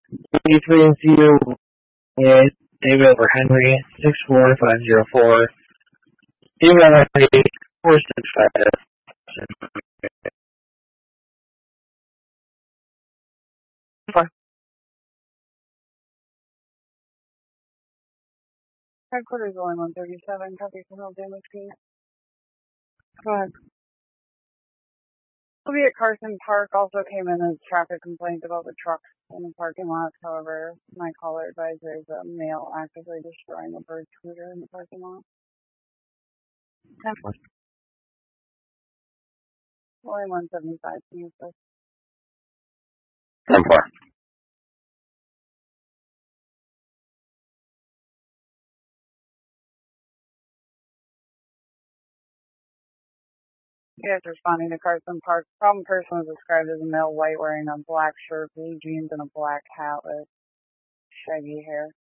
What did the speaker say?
Between you is David over Henry 64504. Email ID 465. Headquarters only 137, copy from Hill Damage Case. Go ahead. Sylvia at Carson Park also came in as traffic complaints about the trucks in the parking lot. However, my caller advised there's a male actively destroying a bird scooter in the parking lot. Only 175 can you say? 10-4. Yes, responding to Carson Park. Problem person was described as a male white wearing a black shirt, blue jeans, and a black hat with shaggy hair.